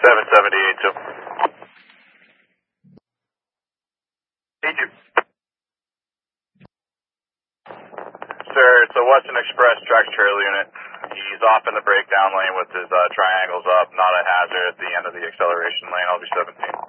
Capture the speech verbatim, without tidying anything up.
seven seventy-eight, two. Thank you. Sir, it's a Western Express tractor trailer unit. He's off in the breakdown lane with his uh, triangles up, not a hazard at the end of the acceleration lane. I'll be seventeen.